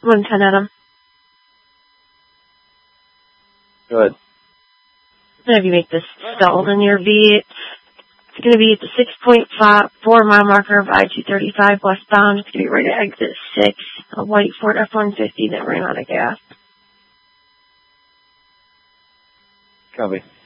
110 Adam. Go ahead. Have you make this stalled in your V? It's going to be at the 6.4 mile marker of I-235 westbound. It's going to be right at exit 6, a white Ford F-150 that ran out of gas. Copy.